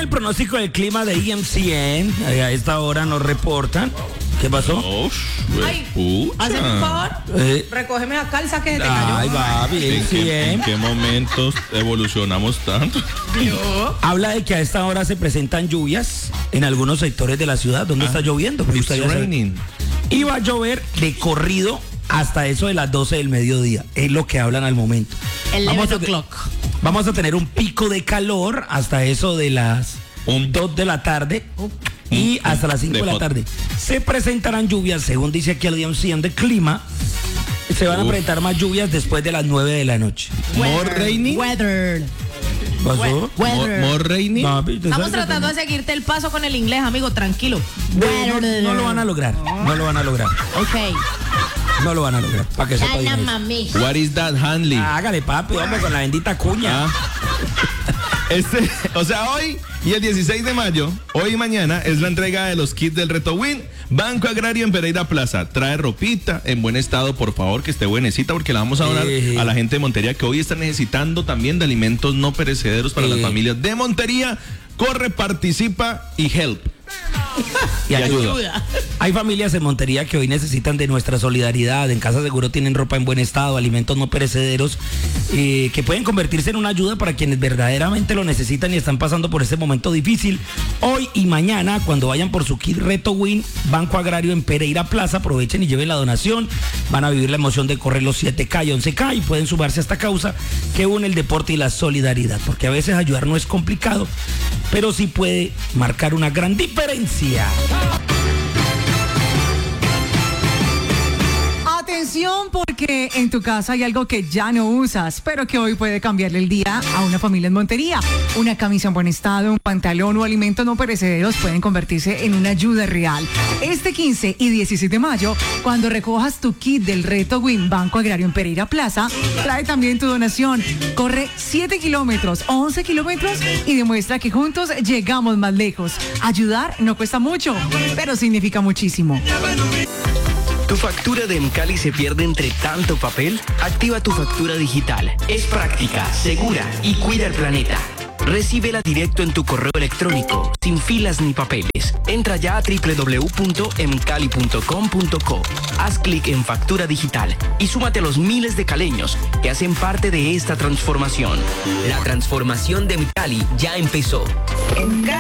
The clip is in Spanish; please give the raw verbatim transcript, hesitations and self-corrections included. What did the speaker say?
el pronóstico del clima de E M C N. A esta hora nos reportan. ¿Qué pasó? Uf, Ay, pucha. hazme un favor. Eh, Recógeme la calza que se te cayó. Ay, va, ¿En bien, qué, en sí, qué momentos evolucionamos tanto? Yo. Habla de que a esta hora se presentan lluvias en algunos sectores de la ciudad. ¿Dónde Ah, está lloviendo? Me It's gustaría saber. raining. Y va a llover de corrido hasta eso de las doce del mediodía. Es lo que hablan al momento. El Vamos eleven a te- o'clock. Vamos a tener un pico de calor hasta eso de las Un- dos de la tarde y un- hasta las cinco de de la hot. tarde. Se presentarán lluvias, según dice aquí el E M C N de clima. Se van a Uf. presentar más lluvias después de las nueve de la noche. More raining. Weather. ¿Pasó? More, Weather. more raining. Papi, ¿usted Estamos sabe que- tratando de seguirte el paso con el inglés, amigo, tranquilo. No, no lo van a lograr. No lo van a lograr. Ok. No lo van a lograr. Para que sepa Dale, bien eso. mami. What is that, Hanley? Hágale, papi, hombre, con la bendita cuña. Ah. Este, o sea, hoy y el dieciséis de mayo, hoy y mañana, es la entrega de los kits del Reto Win. Banco Agrario en Pereira Plaza. Trae ropita en buen estado, por favor, que esté buenecita, porque la vamos a donar Sí. a la gente de Montería, que hoy está necesitando también de alimentos no perecederos para Sí. las familias de Montería. Corre, participa y help. Y ayuda. Ayuda. Hay familias en Montería que hoy necesitan de nuestra solidaridad. En Casa Seguro tienen ropa en buen estado, alimentos no perecederos, eh, que pueden convertirse en una ayuda para quienes verdaderamente lo necesitan y están pasando por este momento difícil. Hoy y mañana, cuando vayan por su kit Reto Win, Banco Agrario en Pereira Plaza, aprovechen y lleven la donación. Van a vivir la emoción de correr los siete K y once K y pueden sumarse a esta causa que une el deporte y la solidaridad. Porque a veces ayudar no es complicado, pero sí puede marcar una gran diferencia. Atención, porque en tu casa hay algo que ya no usas, pero que hoy puede cambiarle el día a una familia en Montería. Una camisa en buen estado, un pantalón o alimentos no perecederos pueden convertirse en una ayuda real. Este quince y dieciséis de mayo, cuando recojas tu kit del Reto Win Banco Agrario en Pereira Plaza, trae también tu donación. Corre siete kilómetros o once kilómetros y demuestra que juntos llegamos más lejos. Ayudar no cuesta mucho, pero significa muchísimo. ¿Tu factura de Mcali se pierde entre tanto papel? Activa tu factura digital. Es práctica, segura y cuida el planeta. Recíbela directo en tu correo electrónico, sin filas ni papeles. Entra ya a doble u doble u doble u punto emcali punto com punto co. Haz clic en factura digital y súmate a los miles de caleños que hacen parte de esta transformación. La transformación de Mcali ya empezó.